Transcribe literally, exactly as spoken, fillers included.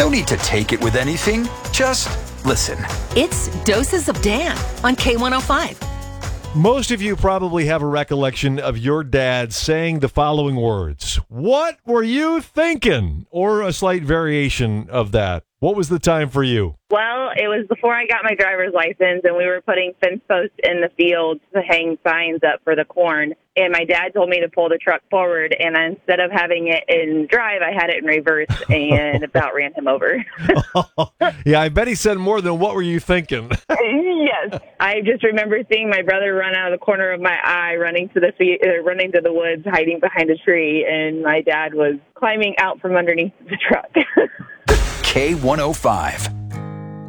No need to take it with anything. Just listen. It's Doses of Dan on K one oh five. Most of you probably have a recollection of your dad saying the following words. What were you thinking? Or a slight variation of that. What was the time for you? Well, it was before I got my driver's license, and we were putting fence posts in the field to hang signs up for the corn. And my dad told me to pull the truck forward, and instead of having it in drive, I had it in reverse and about ran him over. Yeah, I bet he said more than what were you thinking? Yes. I just remember seeing my brother run out of the corner of my eye, running to the fe- uh, running to the woods, hiding behind a tree, and my dad was climbing out from underneath the truck. K one oh five.